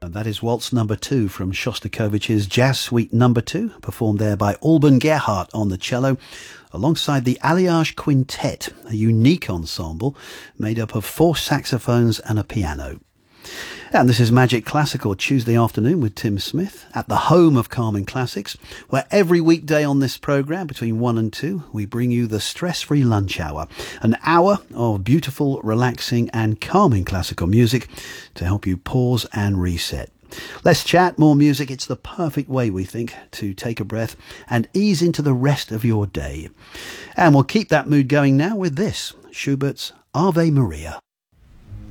And that is Waltz Number 2 from Shostakovich's Jazz Suite Number 2, performed there by Alban Gerhardt on the cello, alongside the Alliage Quintet, a unique ensemble made up of 4 saxophones and a piano. And this is Magic Classical, Tuesday afternoon with Tim Smith at the home of Carmen Classics, where every weekday on this programme between 1 and 2 we bring you the stress-free lunch hour, an hour of beautiful, relaxing and calming classical music to help you pause and reset. Less chat, more music. It's the perfect way, we think, to take a breath and ease into the rest of your day. And we'll keep that mood going now with this, Schubert's Ave Maria.